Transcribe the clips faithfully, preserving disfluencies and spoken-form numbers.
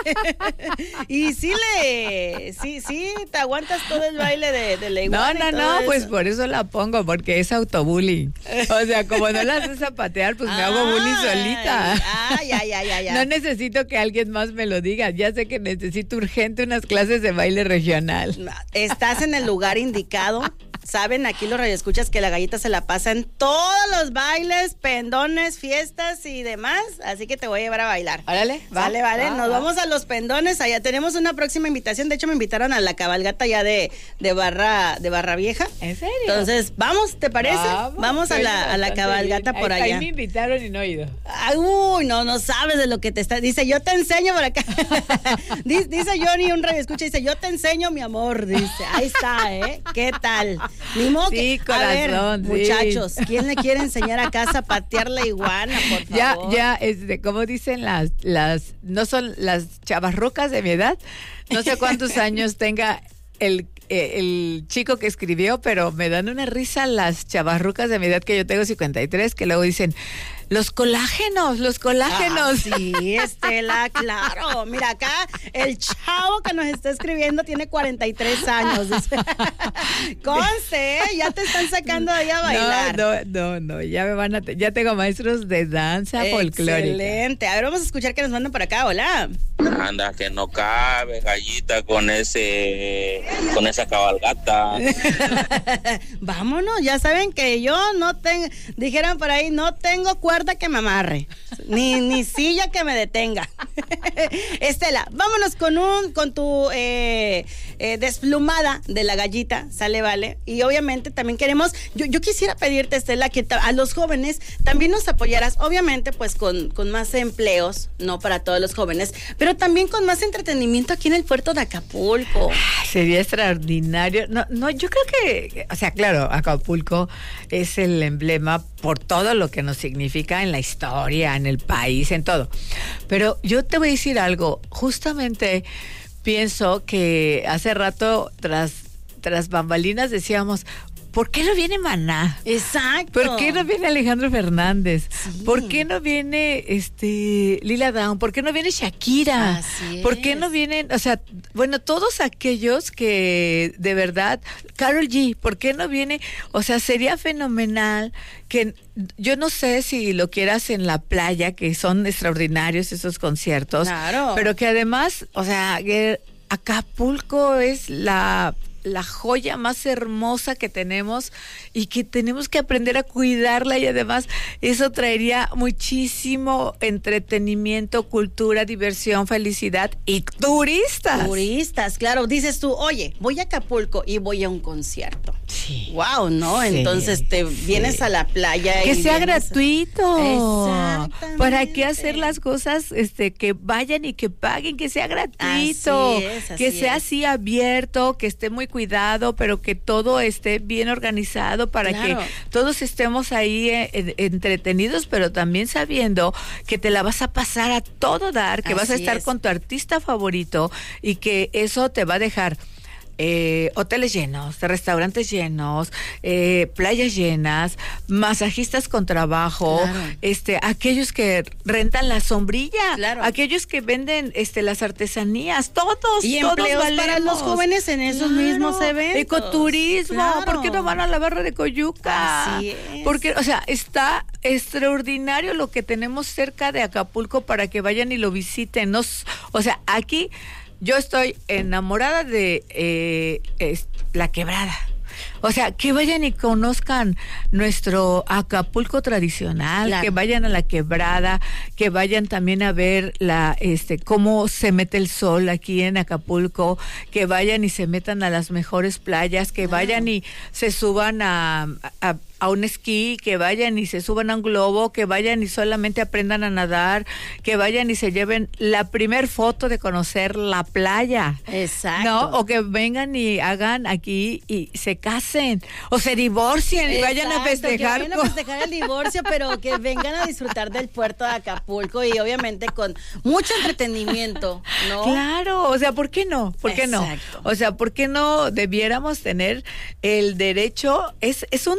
Y sí le, sí, sí, te aguantas todo el baile de, de la iguana. No, no, no, eso. Pues por eso la pongo, porque es autobullying. O sea, como no la haces zapatear, pues me hago bullying solita. Ay, ay, ay, ay, ay. No necesito que alguien más me lo diga. Ya sé que necesito urgente unas clases de baile regional. Estás en el lugar indicado. Saben, aquí los radioescuchas que la gallita se la pasa en todos los bailes, pendones, fiestas y demás, así que te voy a llevar a bailar. Órale, va, vale, vale, va, nos va. vamos a los pendones, allá tenemos una próxima invitación, de hecho me invitaron a la cabalgata ya de, de Barra de Barra Vieja. ¿En serio? Entonces, vamos, ¿te parece? Vamos, vamos a la, a la cabalgata bien. por ahí, allá. Ahí me invitaron y no he ido. Ay, uy, no, no sabes de lo que te está, dice, yo te enseño por acá. dice, dice Johnny, un radioescucha, dice, yo te enseño, mi amor, dice, ahí está, ¿eh? ¿Qué tal? Ni modo sí, que, corazón, a ver, sí. muchachos, ¿quién le quiere enseñar acá a zapatear la iguana, por favor? Ya, ya, este, como dicen las, las, no son las chavarrucas de mi edad, no sé cuántos años tenga el, eh, el chico que escribió, pero me dan una risa las chavarrucas de mi edad, que yo tengo cincuenta y tres, que luego dicen, los colágenos, los colágenos. Ah, sí, Estela, claro. Mira, acá el chavo que nos está escribiendo tiene cuarenta y tres años. Dice. Conste, ¿eh? Ya te están sacando de ahí a bailar. No, no, no, no, ya me van a, ya tengo maestros de danza folclórica. Excelente. A ver, vamos a escuchar que nos mandan por acá. Hola. Anda, que no cabe, gallita, con ese, con esa cabalgata. Vámonos, ya saben que yo no tengo, dijeron por ahí, no tengo cuerda que me amarre, ni, ni silla que me detenga. Estela, vámonos con un, con tu eh, eh, desplumada de la gallita, sale, vale. Y obviamente también queremos, yo, yo quisiera pedirte, Estela, que a los jóvenes también nos apoyaras, obviamente pues con, con más empleos, no para todos los jóvenes, pero también con más entretenimiento aquí en el puerto de Acapulco. Sería extraordinario. No, no, yo creo que, o sea, claro, Acapulco es el emblema por todo lo que nos significa en la historia, en el país, en todo. Pero yo te voy a decir algo, justamente pienso que hace rato tras, tras bambalinas decíamos, ¿por qué no viene Maná? Exacto. ¿Por qué no viene Alejandro Fernández? Sí. ¿Por qué no viene este Lila Downs? ¿Por qué no viene Shakira? Así ¿Por es. qué no vienen, o sea, bueno, todos aquellos que de verdad, Karol G, ¿por qué no viene? O sea, sería fenomenal que yo no sé si lo quieras en la playa, que son extraordinarios esos conciertos, claro, pero que además, o sea, que Acapulco es la la joya más hermosa que tenemos y que tenemos que aprender a cuidarla, y además eso traería muchísimo entretenimiento, cultura, diversión, felicidad y turistas. Turistas, claro. Dices tú, oye, voy a Acapulco y voy a un concierto. Sí. Wow, ¿no? Sí, Entonces te sí. vienes a la playa. Que y sea vienes... gratuito. Exactamente. ¿Para qué hacer las cosas este que vayan y que paguen? Que sea gratuito. Así es, así que sea es. así abierto, que esté muy cuidado, pero que todo esté bien organizado para Claro. que todos estemos ahí eh, eh, entretenidos, pero también sabiendo que te la vas a pasar a todo dar, que Así vas a estar es. con tu artista favorito y que eso te va a dejar Eh, hoteles llenos, restaurantes llenos, eh, playas llenas, masajistas con trabajo, Claro. este, aquellos que rentan la sombrilla, Claro. aquellos que venden este las artesanías, todos, Y todos empleos valemos. para los jóvenes en esos mismos eventos. Ecoturismo, Claro. ¿por qué no van a la Barra de Coyuca? Así es. Porque, o sea, está extraordinario lo que tenemos cerca de Acapulco para que vayan y lo visiten. Nos, o sea, aquí yo estoy enamorada de eh, es, La Quebrada. O sea, que vayan y conozcan nuestro Acapulco tradicional, Claro. que vayan a La Quebrada, que vayan también a ver la este cómo se mete el sol aquí en Acapulco, que vayan y se metan a las mejores playas, que Claro. vayan y se suban a, a a un esquí, que vayan y se suban a un globo, que vayan y solamente aprendan a nadar, que vayan y se lleven la primer foto de conocer la playa. Exacto. ¿No? O que vengan y hagan aquí y se casen, o se divorcien y vayan a Exacto, festejar. que vayan con- a festejar el divorcio, pero que vengan a disfrutar del puerto de Acapulco y obviamente con mucho entretenimiento, ¿no? Claro, o sea, ¿por qué no? ¿Por qué no? Exacto. O sea, ¿por qué no debiéramos tener el derecho? Es, es un derecho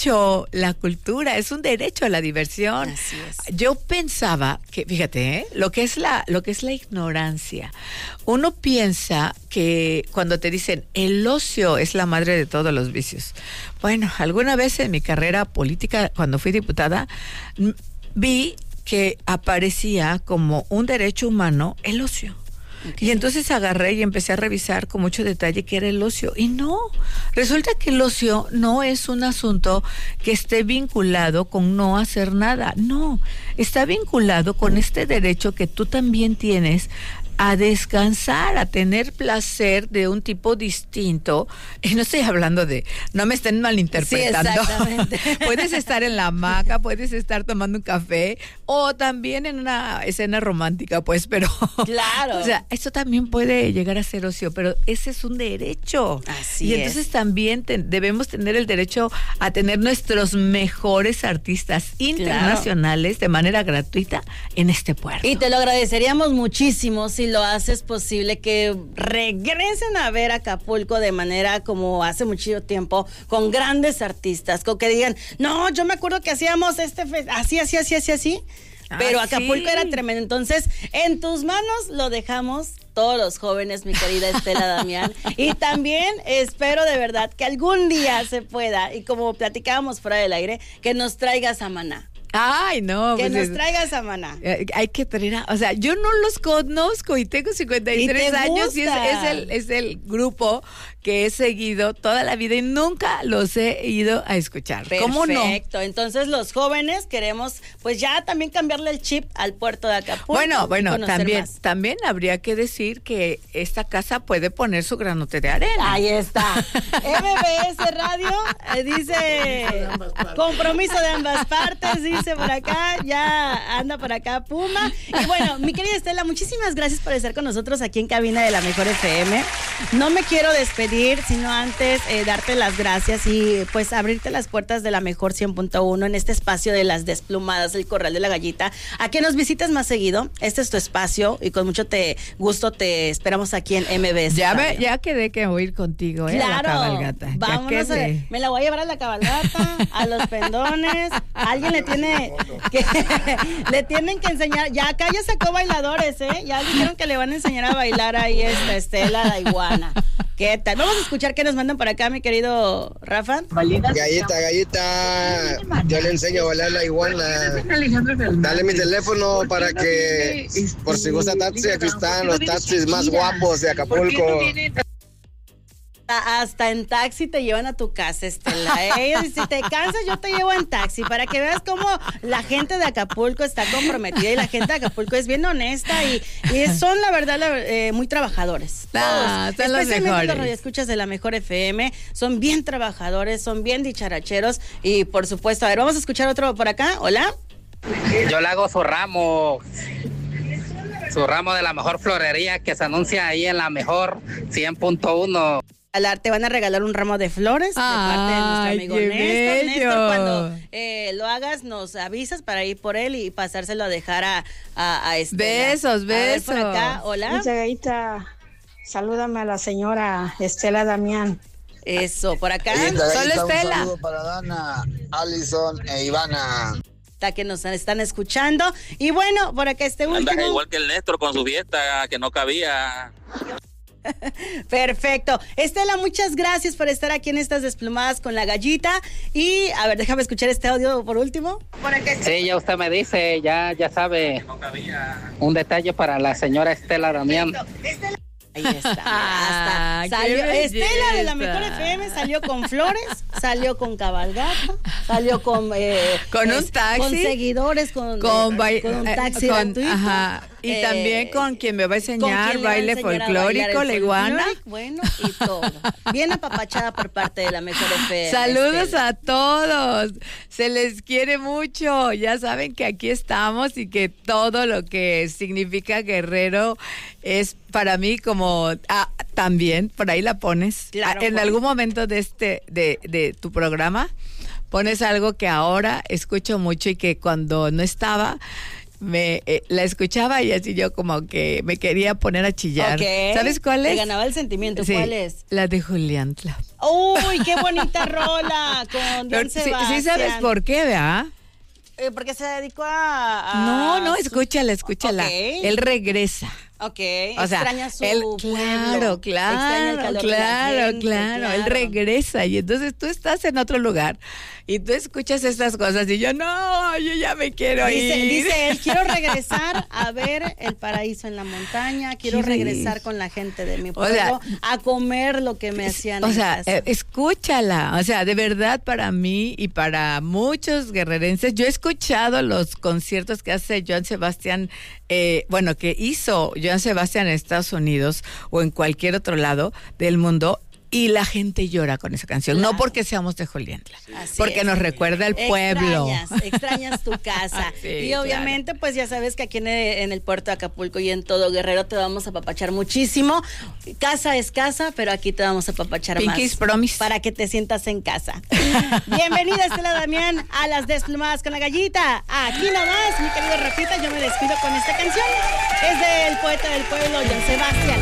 derecho la cultura, es un derecho a la diversión. Así es. Yo pensaba que, fíjate, ¿eh? lo que es la, lo que es la ignorancia. Uno piensa que cuando te dicen el ocio es la madre de todos los vicios. Bueno, alguna vez en mi carrera política, cuando fui diputada, m- vi que aparecía como un derecho humano el ocio. Okay. Y entonces agarré y empecé a revisar con mucho detalle qué era el ocio. Y no, resulta que el ocio no es un asunto que esté vinculado con no hacer nada. No, está vinculado con este derecho que tú también tienes a descansar, a tener placer de un tipo distinto. Y no estoy hablando de, no me estén malinterpretando. Sí, exactamente. Puedes estar en la hamaca, puedes estar tomando un café o también en una escena romántica, pues, pero... Claro. O sea, eso también puede llegar a ser ocio, pero ese es un derecho. Así y entonces es. también te, debemos tener el derecho a tener nuestros mejores artistas internacionales, claro, de manera gratuita en este puerto. Y te lo agradeceríamos muchísimo si lo haces posible que regresen a ver Acapulco de manera como hace mucho tiempo, con grandes artistas, con que digan, no, yo me acuerdo que hacíamos este fe- así, así, así, así, así, ah, pero Acapulco sí. era tremendo. Entonces, en tus manos lo dejamos todos los jóvenes, mi querida Estela Damián, y también espero de verdad que algún día se pueda, y como platicábamos fuera del aire, que nos traigas a Maná. Ay, no. Que pues nos es, traigas a Maná. Eh, hay que traer a, o sea, yo no los conozco y tengo cincuenta y tres años y es, es, el, es el grupo que he seguido toda la vida y nunca los he ido a escuchar. Perfecto. ¿Cómo no? Perfecto. Entonces los jóvenes queremos pues ya también cambiarle el chip al puerto de Acapulco. Bueno, bueno, también, más. también habría que decir que esta casa puede poner su granote de arena. Ahí está. M B S Radio eh, dice compromiso de ambas partes, dice por acá, ya anda por acá Puma. Y bueno, mi querida Estela, muchísimas gracias por estar con nosotros aquí en cabina de la Mejor F M. No me quiero despedir, sino antes eh, darte las gracias y pues abrirte las puertas de la Mejor cien punto uno en este espacio de las desplumadas, el Corral de la Gallita, a que nos visites más seguido. Este es tu espacio y con mucho te gusto te esperamos aquí en M B S. Ya, me, ya quedé que voy a ir contigo, ¿eh? Claro, a la cabalgata. Vámonos a, me la voy a llevar a la cabalgata, a los pendones. Alguien le tiene que le tienen que enseñar. Ya acá ya sacó bailadores, ¿eh? Ya dijeron que le van a enseñar a bailar ahí esta Estela la iguana. ¿Qué tal? Vamos a escuchar qué nos mandan por acá, mi querido Rafa. Gallita, gallita, yo le enseño a bailar la iguana. Dale mi teléfono para que, por si gusta taxi, aquí están los taxis más guapos de Acapulco. Hasta en taxi te llevan a tu casa, Estela. ¿eh? Si te cansas, yo te llevo en taxi para que veas cómo la gente de Acapulco está comprometida y la gente de Acapulco es bien honesta y, y son, la verdad, la, eh, muy trabajadores. Ah, todos, son especialmente los, los radioescuchas de la Mejor F M, son bien trabajadores, son bien dicharacheros y, por supuesto, a ver, vamos a escuchar otro por acá. Hola. Yo le hago su ramo. Su ramo de la mejor florería que se anuncia ahí en la Mejor cien punto uno. Te van a regalar un ramo de flores de parte de nuestro amigo Néstor. Néstor, cuando eh, lo hagas, nos avisas para ir por él y pasárselo a dejar a, a, a Estela. Besos, besos. A ver, por acá, hola. Gallita, salúdame a la señora Estela Damián. Eso, por acá. Gallita, Solo Gallita, Estela. Un saludo para Dana, Alison e Ivana. Que nos están escuchando. Y bueno, por acá este último. Anda igual que el Néstor con su fiesta que no cabía. Perfecto. Estela, muchas gracias por estar aquí en estas desplumadas con la Gallita. Y a ver, déjame escuchar este audio por último. Sí, ya usted me dice, ya, ya sabe. Un detalle para la señora Estela Damián. Ahí está, ya está. Salió, Estela de la Mejor F M salió con flores, salió con cabalgata, salió con eh, con es, un taxi, con seguidores, con, con, eh, con un taxi eh, con, gratuito. Ajá. Y eh, también con quien me va a enseñar baile a enseñar folclórico, la iguana. Bueno, y todo. Bien apapachada por parte de la Mejor F M. Saludos Estela. a todos. Se les quiere mucho. Ya saben que aquí estamos y que todo lo que significa Guerrero es para mí como ah, también, por ahí la pones. Claro, en bueno. algún momento de este, de, de tu programa, pones algo que ahora escucho mucho y que cuando no estaba me eh, la escuchaba y así yo como que me quería poner a chillar. Okay. ¿Sabes cuál es? Te ganaba el sentimiento. Sí, ¿Cuál es? la de Julián Tla. Uy, qué bonita rola con Joan sí, Sebastián. sí sabes por qué, ¿verdad? Eh, porque se dedicó a... a No, no, su... escúchala, escúchala. Okay. Él regresa. Ok, o sea, extraña su él, pueblo. claro, claro, el calor claro, de la gente, claro, claro. él regresa y entonces tú estás en otro lugar y tú escuchas estas cosas y yo, no, yo ya me quiero dice, ir. Dice él, quiero regresar a ver el paraíso en la montaña, quiero regresar con la gente de mi pueblo, o sea, a comer lo que me hacían o en sea, casa. Eh, escúchala, o sea, de verdad para mí y para muchos guerrerenses, yo he escuchado los conciertos que hace Joan Sebastián, eh, bueno, que hizo Joan Sebastián en Estados Unidos o en cualquier otro lado del mundo. Y la gente llora con esa canción, claro. No porque seamos de Joliantla, Así porque es. Nos recuerda el pueblo. Extrañas, extrañas tu casa. Sí, y obviamente, claro. Pues ya sabes que aquí en el, en el puerto de Acapulco y en todo Guerrero te vamos a apapachar muchísimo. Casa es casa, pero aquí te vamos a apapachar más. Pinky's Promise. Para que te sientas en casa. Bienvenida, Estela Damián, a Las Desplumadas con la Gallita. Aquí nomás, mi querido Rafita, yo me despido con esta canción. Es del poeta del pueblo, Joan Sebastián.